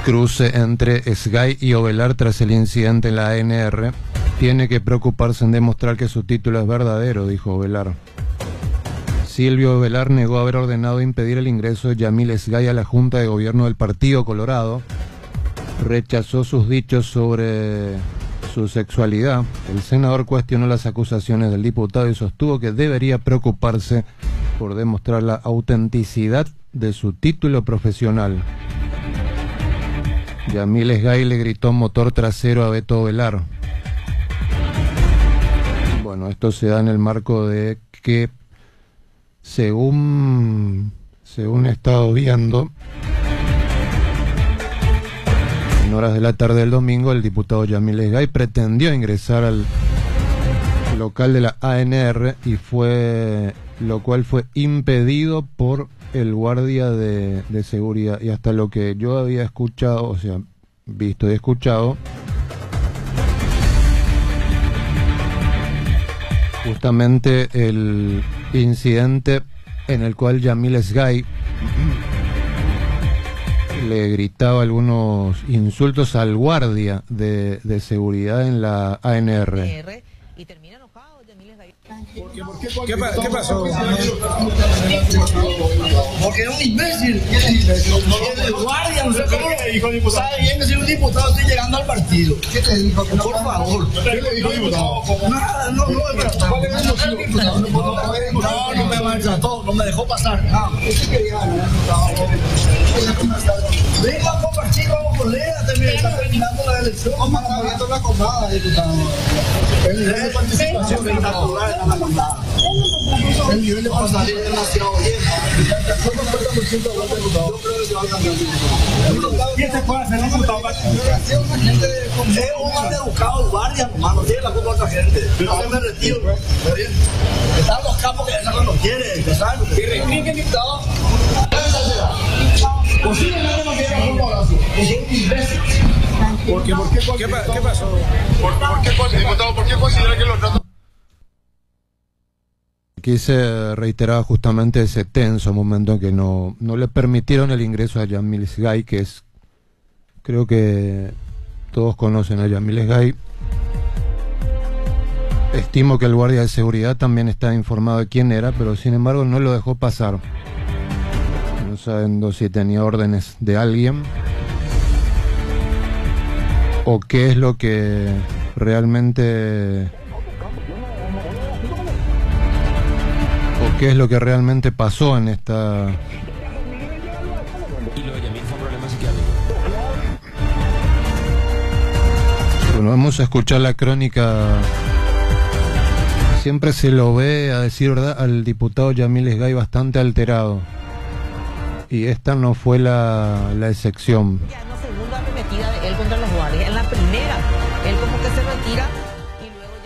cruce entre Sgay y Ovelar tras el incidente en la ANR. Tiene que preocuparse en demostrar que su título es verdadero, dijo Ovelar. Silvio Ovelar negó haber ordenado impedir el ingreso de Yamil Sgay a la Junta de Gobierno del Partido Colorado. Rechazó sus dichos sobre su sexualidad. El senador cuestionó las acusaciones del diputado y sostuvo que debería preocuparse por demostrar la autenticidad de su título profesional. Yamil Sgay le gritó motor trasero a Beto Ovelar. Bueno, esto se da en el marco de que, según he estado viendo, en horas de la tarde del domingo, el diputado Yamil Sgay pretendió ingresar al local de la ANR lo cual fue impedido por el guardia de seguridad. Y hasta lo que yo había escuchado, o sea, visto y escuchado, justamente el incidente en el cual Yamil Sgay le gritaba algunos insultos al guardia de seguridad en la ANR. Y termina enojado Yamil Sgay. ¿Qué pasó? Porque es un imbécil. El guardia, no sé cómo le dijo el diputado. Sabe bien que soy un diputado, estoy llegando al partido. ¿Qué te dijo? Por favor. ¿Qué le dijo el diputado? Nada, no me maltrató, no me dejó pasar. Venga a compartir, vamos por lea, está terminando la elección. Vamos a estar viendo la acordada, diputado. El nivel de participación espectacular en la acordada. El nivel de participación es demasiado bien. Yo creo que va a cambiar. ¿Qué se puede hacer, diputado? Es un mal educado el guardia, hermano. Tiene la culpa a otra gente. Yo me retiro. Están los capos que sacan los quieren. ¿Sabes? Y repliquen, diputado. Posiblemente no quiera un abrazo. Es un imbécil. ¿Qué pasó? Diputado, ¿por qué considera que los datos? Aquí se reiteraba justamente ese tenso momento en que no le permitieron el ingreso a Yamil Sgay, que es, creo que todos conocen a Yamil Sgay. Estimo que el guardia de seguridad también está informado de quién era, pero sin embargo no lo dejó pasar. No sabiendo si tenía órdenes de alguien o qué es lo que realmente pasó en esta. Y lo de Yamil fue un problema psiquiátrico. Bueno, vamos a escuchar la crónica. Siempre se lo ve, a decir verdad, al diputado Yamil Sgay bastante alterado. Y esta no fue la excepción. Ya en la segunda arremetida de él contra los guardias. En la primera, él como que se retira